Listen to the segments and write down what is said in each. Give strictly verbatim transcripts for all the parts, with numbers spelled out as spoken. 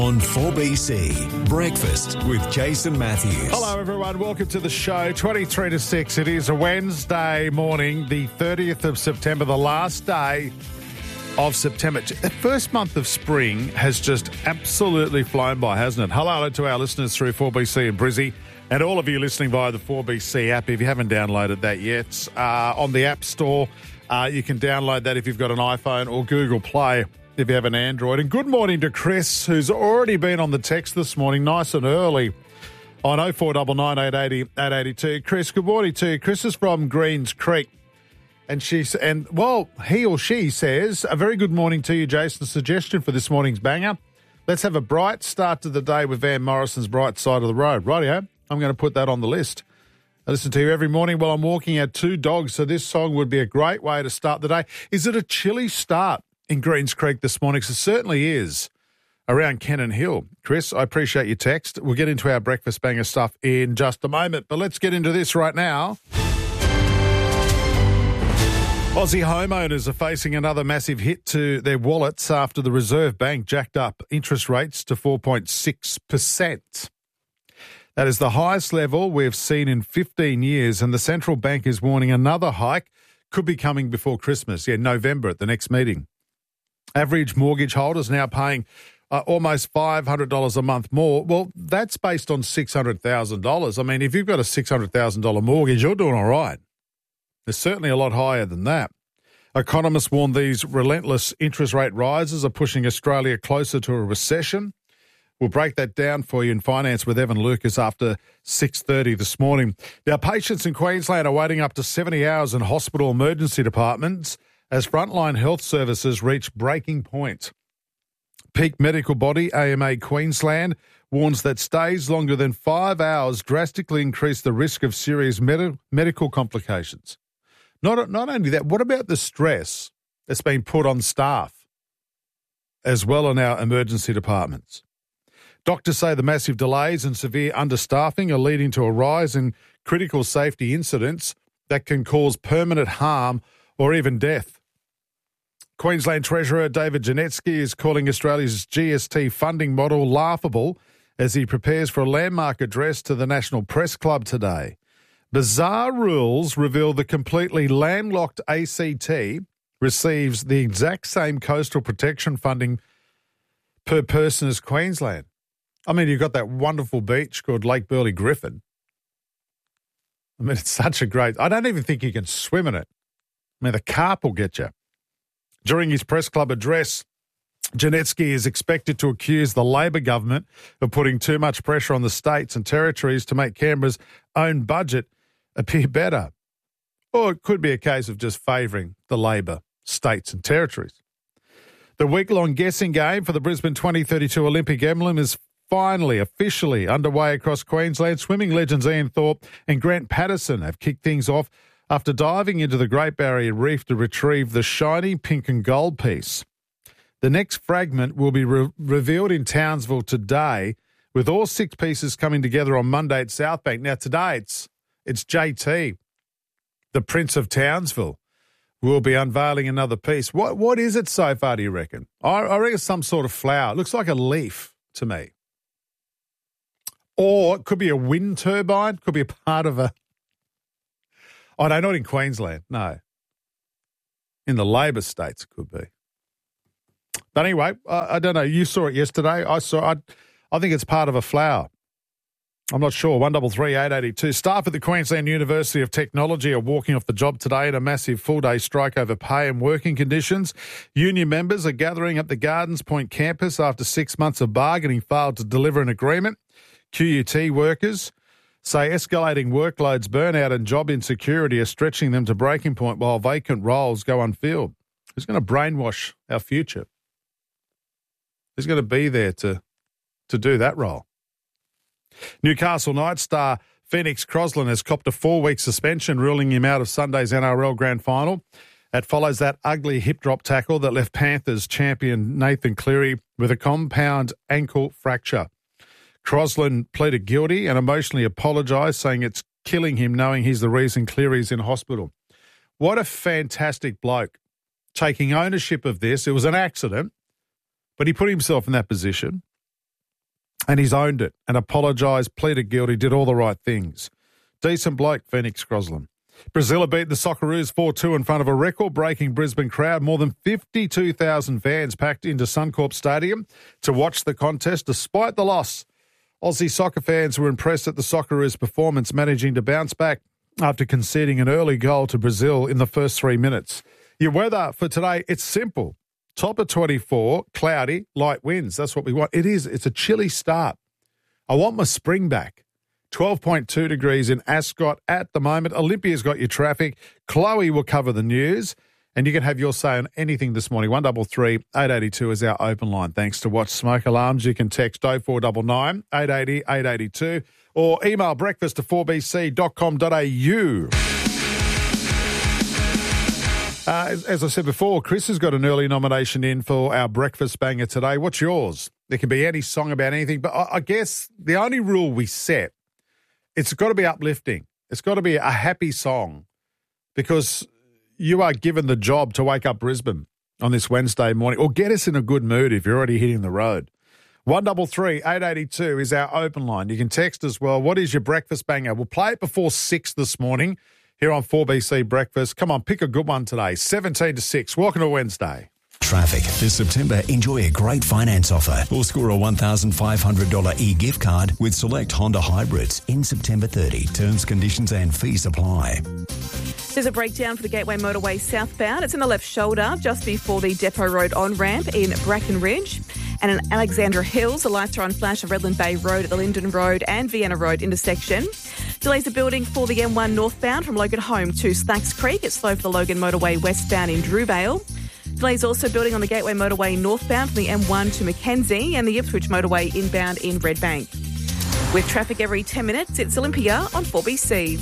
On four B C, Breakfast with Jason Matthews. Hello everyone, welcome to the show. twenty-three to six, it is a Wednesday morning, the thirtieth of September, the last day of September. The first month of spring has just absolutely flown by, hasn't it? Hello to our listeners through four B C and Brizzy, and all of you listening via the four B C app. If you haven't downloaded that yet, uh, on the App Store, uh, you can download that if you've got an iPhone, or Google Play if you have an Android. And good morning to Chris, who's already been on the text this morning, nice and early, on oh four nine nine, eight eight oh, eight eight two. Chris, good morning to you. Chris is from Greens Creek. And she's, and well, he or she says, a very good morning to you, Jason. Suggestion for this morning's banger. Let's have a bright start to the day with Van Morrison's Bright Side of the Road. Rightio, I'm going to put that on the list. I listen to you every morning while I'm walking our two dogs, so this song would be a great way to start the day. Is it a chilly start in Greens Creek this morning? So it certainly is around Cannon Hill. Chris, I appreciate your text. We'll get into our breakfast banger stuff in just a moment, but let's get into this right now. Aussie homeowners are facing another massive hit to their wallets after the Reserve Bank jacked up interest rates to four point six percent. That is the highest level we've seen in fifteen years, and the central bank is warning another hike could be coming before Christmas, yeah, November at the next meeting. Average mortgage holders now paying uh, almost five hundred dollars a month more. Well, that's based on six hundred thousand dollars. I mean, if you've got a six hundred thousand dollars mortgage, you're doing all right. There's certainly a lot higher than that. Economists warn these relentless interest rate rises are pushing Australia closer to a recession. We'll break that down for you in Finance with Evan Lucas after six thirty this morning. Now, patients in Queensland are waiting up to seventy hours in hospital emergency departments as frontline health services reach breaking point. Peak medical body A M A Queensland warns that stays longer than five hours drastically increase the risk of serious med- medical complications. Not, not only that, what about the stress that's been put on staff as well in our emergency departments? Doctors say the massive delays and severe understaffing are leading to a rise in critical safety incidents that can cause permanent harm or even death. Queensland Treasurer David Janetsky is calling Australia's G S T funding model laughable as he prepares for a landmark address to the National Press Club today. Bizarre rules reveal the completely landlocked A C T receives the exact same coastal protection funding per person as Queensland. I mean, you've got that wonderful beach called Lake Burley Griffin. I mean, it's such a great... I don't even think you can swim in it. I mean, the carp will get you. During his press club address, Janetsky is expected to accuse the Labor government of putting too much pressure on the states and territories to make Canberra's own budget appear better. Or it could be a case of just favouring the Labor states and territories. The week-long guessing game for the Brisbane twenty thirty-two Olympic emblem is finally officially underway across Queensland. Swimming legends Ian Thorpe and Grant Patterson have kicked things off after diving into the Great Barrier Reef to retrieve the shiny pink and gold piece. The next fragment will be re- revealed in Townsville today, with all six pieces coming together on Monday at South Bank. Now, today it's it's J T, the Prince of Townsville, who will be unveiling another piece. What What is it so far, do you reckon? I, I reckon it's some sort of flower. It looks like a leaf to me. Or it could be a wind turbine, could be a part of a... Oh, no, not in Queensland, no. In the Labor states, it could be. But anyway, uh, I don't know. You saw it yesterday. I saw. I, I think it's part of a flower. I'm not sure. One double three eight eighty two. Staff at the Queensland University of Technology are walking off the job today in a massive full-day strike over pay and working conditions. Union members are gathering at the Gardens Point campus after six months of bargaining failed to deliver an agreement. Q U T workers say escalating workloads, burnout and job insecurity are stretching them to breaking point while vacant roles go unfilled. Who's going to brainwash our future? Who's going to be there to, to do that role? Newcastle Knights star Phoenix Crosland has copped a four-week suspension, ruling him out of Sunday's N R L Grand Final. That follows that ugly hip drop tackle that left Panthers champion Nathan Cleary with a compound ankle fracture. Crosland pleaded guilty and emotionally apologised, saying it's killing him knowing he's the reason Cleary's in hospital. What a fantastic bloke, taking ownership of this. It was an accident, but he put himself in that position. And he's owned it and apologised, pleaded guilty, did all the right things. Decent bloke, Phoenix Crosland. Brazil beat the Socceroos four two in front of a record-breaking Brisbane crowd. More than fifty-two thousand fans packed into Suncorp Stadium to watch the contest. Despite the loss, Aussie soccer fans were impressed at the Socceroos' performance, managing to bounce back after conceding an early goal to Brazil in the first three minutes. Your weather for today, it's simple. Top of twenty-four, cloudy, light winds. That's what we want. It is. It's a chilly start. I want my spring back. twelve point two degrees in Ascot at the moment. Olympia's got your traffic. Chloe will cover the news. And you can have your say on anything this morning. one three three, eight eight two is our open line. Thanks to Watch Smoke Alarms. You can text oh four nine nine, eight eight zero, eight eight two or email breakfast to four b c dot com dot a u. Uh, as, as I said before, Chris has got an early nomination in for our breakfast banger today. What's yours? There can be any song about anything, but I, I guess the only rule we set, it's got to be uplifting. It's got to be a happy song because you are given the job to wake up Brisbane on this Wednesday morning or get us in a good mood if you're already hitting the road. one three three, eight eight two is our open line. You can text as well. What is your breakfast banger? We'll play it before six this morning here on four B C Breakfast. Come on, pick a good one today. seventeen to six. Welcome to Wednesday. Traffic. This September, enjoy a great finance offer or score a one thousand five hundred dollars e-gift card with select Honda hybrids in September thirtieth. Terms, conditions and fees apply. There's a breakdown for the Gateway Motorway southbound. It's in the left shoulder just before the Depot Road on-ramp in Bracken Ridge. And in Alexandra Hills, the lights are on flash of Redland Bay Road at the Lyndon Road and Vienna Road intersection. Delays are building for the M one northbound from Logan Home to Slacks Creek. It's slow for the Logan Motorway westbound in Drewvale. Delays also building on the Gateway Motorway northbound from the M one to Mackenzie and the Ipswich Motorway inbound in Redbank. With traffic every ten minutes, it's Olympia on four B C.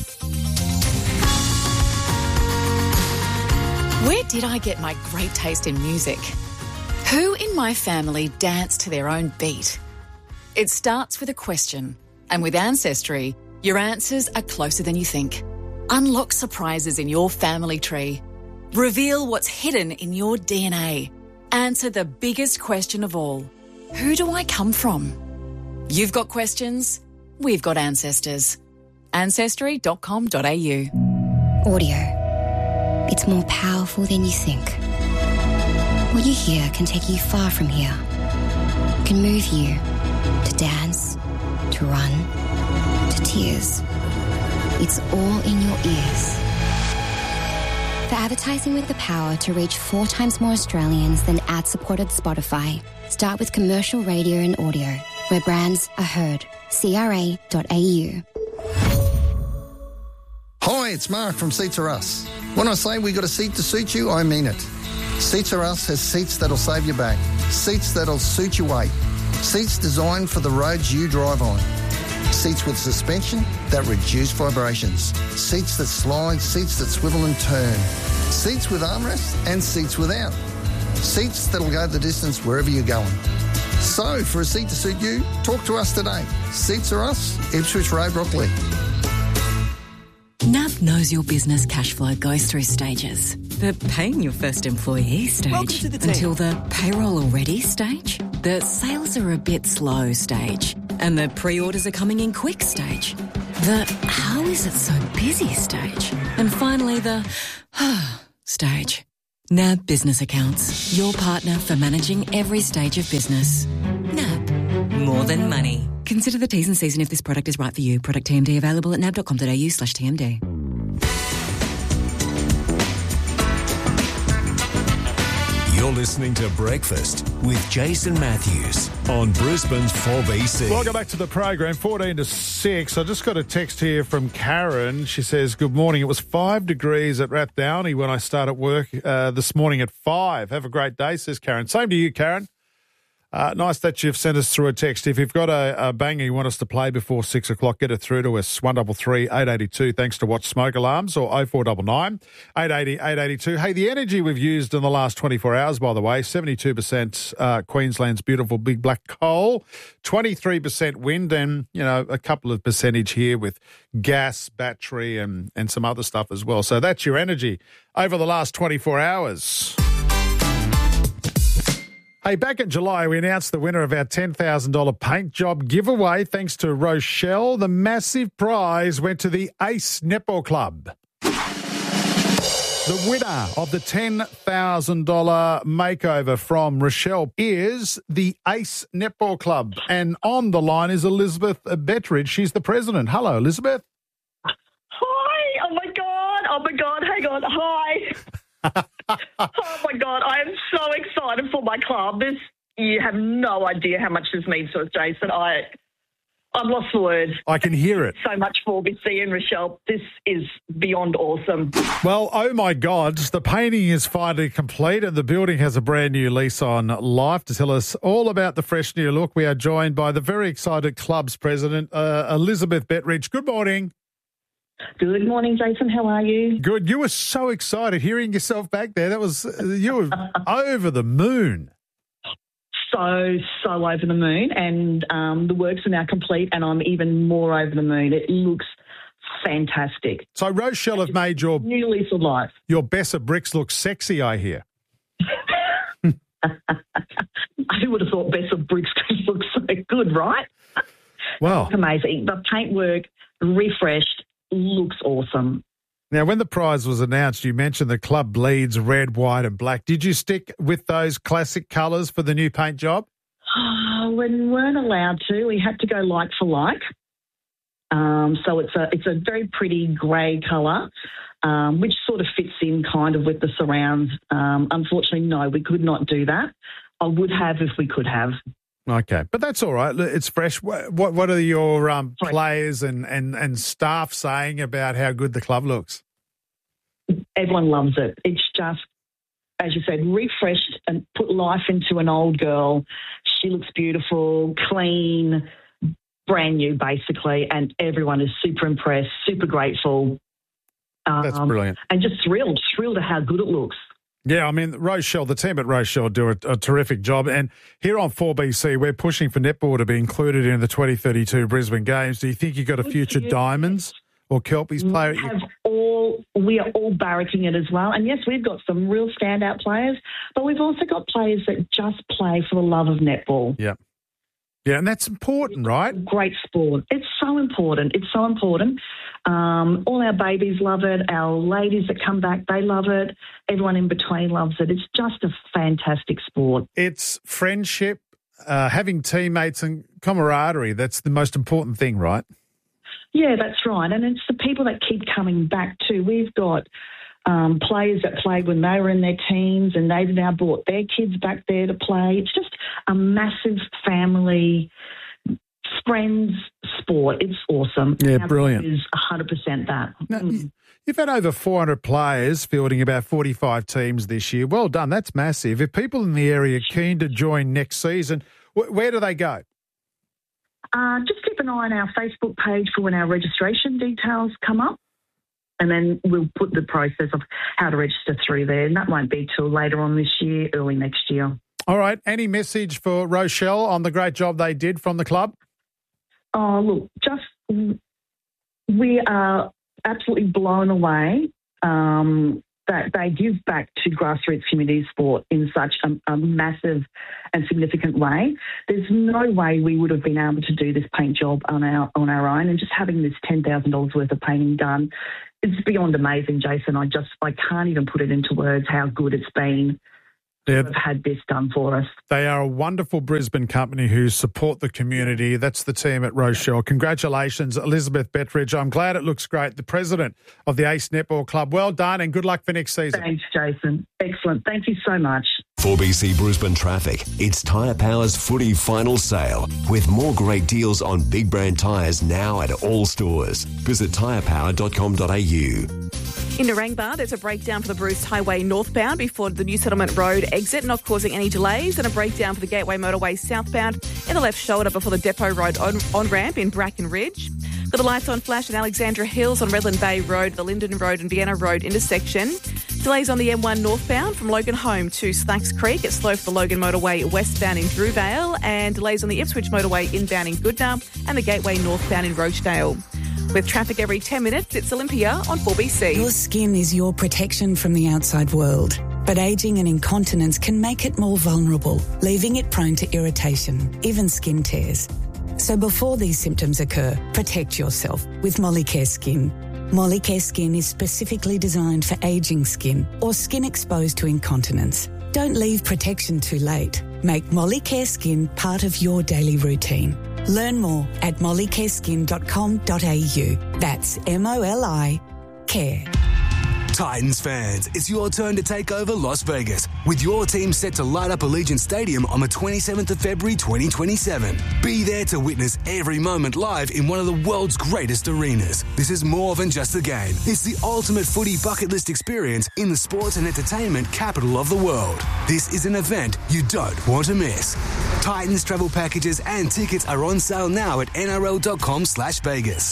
Where did I get my great taste in music? Who in my family danced to their own beat? It starts with a question, and with Ancestry, your answers are closer than you think. Unlock surprises in your family tree. Reveal what's hidden in your D N A. Answer the biggest question of all. Who do I come from? You've got questions, we've got ancestors. ancestry dot com dot a u. Audio. It's more powerful than you think. What you hear can take you far from here. Can move you to dance, to run, to tears. It's all in your ears. For advertising with the power to reach four times more Australians than ad-supported Spotify, start with commercial radio and audio, where brands are heard. C R A dot A U. Hi, it's Mark from Seats Are Us. When I say we got a seat to suit you, I mean it. Seats Are Us has seats that'll save your back, seats that'll suit your weight, seats designed for the roads you drive on, seats with suspension that reduce vibrations, seats that slide, seats that swivel and turn, seats with armrests and seats without, seats that'll go the distance wherever you're going. So, for a seat to suit you, talk to us today. Seats Are Us, Ipswich Road, Brooklyn. N A B knows your business cash flow goes through stages. The paying your first employee stage the until the payroll already stage, the sales are a bit slow stage, and the pre-orders are coming in quick stage, the how is it so busy stage, and finally the stage. N A B Business Accounts, your partner for managing every stage of business. N A B, more than money. Consider the T's and C's and if this product is right for you. Product T M D available at nab dot com dot a u slash T M D. You're listening to Breakfast with Jason Matthews on Brisbane's four B C. Welcome back to the program, fourteen to six. I just got a text here from Karen. She says, good morning. It was five degrees at Rathdowney when I started work uh, this morning at five. Have a great day, says Karen. Same to you, Karen. Uh, nice that you've sent us through a text. If you've got a, a banger you want us to play before six o'clock, get it through to us, one three three, eight eight two, thanks to Watch Smoke Alarms, or oh four nine nine, eight eight zero, eight eight two. Hey, the energy we've used in the last twenty-four hours, by the way, seventy-two percent uh, Queensland's beautiful big black coal, twenty-three percent wind, and, you know, a couple of percentage here with gas, battery, and, and some other stuff as well. So that's your energy over the last twenty-four hours. Hey, back in July, we announced the winner of our ten thousand dollars paint job giveaway thanks to Rochelle. The massive prize went to the Ace Netball Club. The winner of the ten thousand dollars makeover from Rochelle is the Ace Netball Club. And on the line is Elizabeth Betteridge. She's the president. Hello, Elizabeth. Hi. Oh, my God. Oh, my God. Hang on. Hi. Oh, my God. I am so excited for my club. This, you have no idea how much this means to us, Jason. I... I've lost for words. I can hear it. So much for B C and Rochelle. This is beyond awesome. Well, oh my God, the painting is finally complete and the building has a brand new lease on life. To tell us all about the fresh new look, we are joined by the very excited club's president, uh, Elizabeth Betteridge. Good morning. Good morning, Jason. How are you? Good. You were so excited hearing yourself back there. That was, you were over the moon. So, so over the moon, and um, the works are now complete, and I'm even more over the moon. It looks fantastic. So Rochelle have made your new lease of life. Your Bessa bricks look sexy, I hear. Who would have thought Bessa bricks could look so good, right? Wow. It's amazing. The paintwork, refreshed, looks awesome. Now, when the prize was announced, you mentioned the club bleeds red, white and black. Did you stick with those classic colours for the new paint job? Oh, we weren't allowed to. We had to go like for like. Um, so it's a it's a very pretty grey colour, um, which sort of fits in kind of with the surrounds. Um, unfortunately, no, we could not do that. I would have if we could have. Okay, but that's all right. It's fresh. What what, what are your um, players and, and, and staff saying about how good the club looks? Everyone loves it. It's just, as you said, refreshed and put life into an old girl. She looks beautiful, clean, brand new, basically, and everyone is super impressed, super grateful. Um, that's brilliant. And just thrilled, thrilled at how good it looks. Yeah, I mean, Rochelle, the team at Rochelle do a, a terrific job. And here on four B C, we're pushing for netball to be included in the twenty thirty-two Brisbane Games. Do you think you've got a future Diamonds or Kelpies player? We have all, we are all barracking it as well. And yes, we've got some real standout players, but we've also got players that just play for the love of netball. Yeah. Yeah, and that's important, right? Great sport. It's so important. It's so important. Um, all our babies love it. Our ladies that come back, they love it. Everyone in between loves it. It's just a fantastic sport. It's friendship, uh, having teammates and camaraderie. That's the most important thing, right? Yeah, that's right. And it's the people that keep coming back too. We've got um, players that played when they were in their teens and they've now brought their kids back there to play. It's just a massive family, friends sport. It's awesome. Yeah, now, brilliant. It is one hundred percent that. Now, mm. You've had over four hundred players fielding about forty-five teams this year. Well done. That's massive. If people in the area are keen to join next season, wh- where do they go? Uh, just keep an eye on our Facebook page for when our registration details come up. And then we'll put the process of how to register through there. And that won't be till later on this year, early next year. All right. Any message for Rochelle on the great job they did from the club? Oh, look, just we are absolutely blown away um, that they give back to grassroots community sport in such a, a massive and significant way. There's no way we would have been able to do this paint job on our on our own, and just having this ten thousand dollars worth of painting done, it's beyond amazing, Jason. I just I can't even put it into words how good it's been. Yeah, have had this done for us. They are a wonderful Brisbane company who support the community. That's the team at Rochelle. Congratulations, Elizabeth Betteridge. I'm glad it looks great. The president of the Ace Netball Club. Well done and good luck for next season. Thanks, Jason. Excellent. Thank you so much. four B C Brisbane Traffic. It's Tyre Power's footy final sale with more great deals on big brand tyres now at all stores. Visit tyre power dot com dot a u. In Narangba, there's a breakdown for the Bruce Highway northbound before the New Settlement Road exit, not causing any delays, and a breakdown for the Gateway Motorway southbound in the left shoulder before the Depot Road on, on-ramp in Bracken Ridge. Got the lights on flash in Alexandra Hills on Redland Bay Road, the Linden Road and Vienna Road intersection. Delays on the M one northbound from Logan Home to Slacks Creek. It's slow for the Logan Motorway westbound in Drewvale, and delays on the Ipswich Motorway inbound in Goodna and the Gateway northbound in Rochdale. With traffic every ten minutes, it's Olympia on four B C. Your skin is your protection from the outside world. But ageing and incontinence can make it more vulnerable, leaving it prone to irritation, even skin tears. So before these symptoms occur, protect yourself with Molicare Skin. Molicare Skin is specifically designed for ageing skin or skin exposed to incontinence. Don't leave protection too late. Make Molicare Skin part of your daily routine. Learn more at molicare skin dot com dot a u. That's M O L I care. Titans fans, it's your turn to take over Las Vegas, with your team set to light up Allegiant Stadium on the twenty-seventh of February twenty twenty-seven. Be there to witness every moment live in one of the world's greatest arenas. This is more than just a game. It's the ultimate footy bucket list experience in the sports and entertainment capital of the world. This is an event you don't want to miss. Titans travel packages and tickets are on sale now at N R L dot com slash Vegas.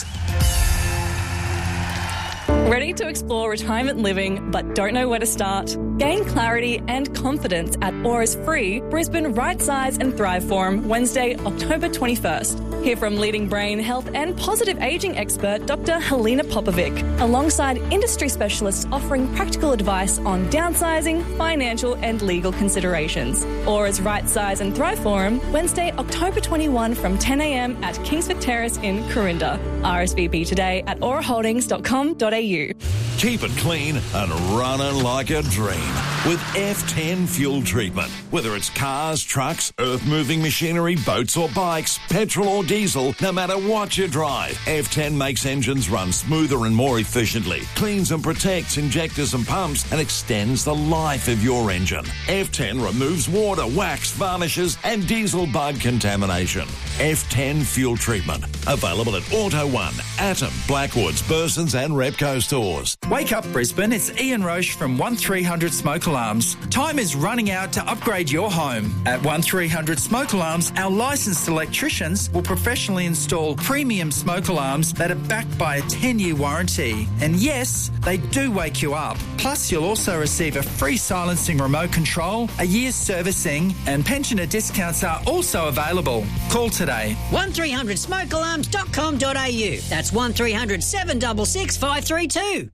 Ready to explore retirement living but don't know where to start? Gain clarity and confidence at Aura's free Brisbane Right Size and Thrive Forum Wednesday, October twenty-first. Hear from leading brain health and positive ageing expert Doctor Helena Popovic, alongside industry specialists offering practical advice on downsizing, financial and legal considerations. Aura's Right Size and Thrive Forum Wednesday, October twenty-first from ten a m at Kingsford Terrace in Corinda. R S V P today at aura holdings dot com dot a u. Keep it clean and running like a dream with F ten fuel treatment. Whether it's cars, trucks, earth-moving machinery, boats or bikes, petrol or diesel, no matter what you drive, F ten makes engines run smoother and more efficiently, cleans and protects injectors and pumps, and extends the life of your engine. F ten removes water, wax, varnishes and diesel bug contamination. F ten fuel treatment. Available at Auto One, Atom, Blackwoods, Burson's and Repco stores. Wake up Brisbane, it's Ian Roche from one three hundred Smoke Alarms. Time is running out to upgrade your home. At one three hundred Smoke Alarms, our licensed electricians will professionally install premium smoke alarms that are backed by a ten-year warranty. And yes, they do wake you up. Plus, you'll also receive a free silencing remote control, a year's servicing, and pensioner discounts are also available. Call today. one three hundred smoke alarms dot com dot a u. That's one three hundred seven six six five three two.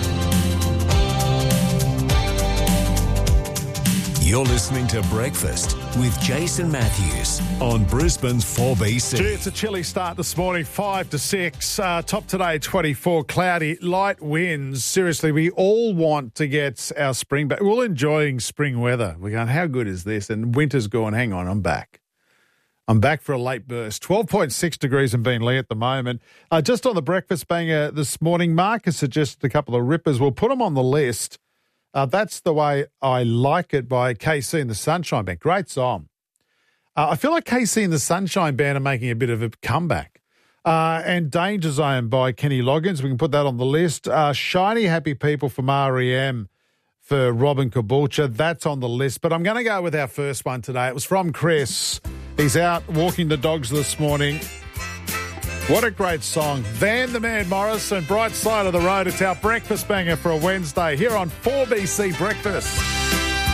You're listening to Breakfast with Jason Matthews on Brisbane's four B C. Gee, it's a chilly start this morning, five to six. Uh, top today, twenty-four, cloudy, light winds. Seriously, we all want to get our spring back. We're all enjoying spring weather. We're going, how good is this? And winter's going, hang on, I'm back. I'm back for a late burst. twelve point six degrees in Beenleigh at the moment. Uh, just on the breakfast banger this morning, Marcus suggested a couple of rippers. We'll put them on the list. Uh, That's the Way I Like It by K C and the Sunshine Band. Great song. Uh, I feel like K C and the Sunshine Band are making a bit of a comeback. Uh, and Danger Zone by Kenny Loggins. We can put that on the list. Uh, Shiny Happy People from R E M for Robin Caboolture. That's on the list. But I'm going to go with our first one today. It was from Chris. He's out walking the dogs this morning. What a great song. Van the Man Morrison, Bright Side of the Road. It's our breakfast banger for a Wednesday here on four B C Breakfast.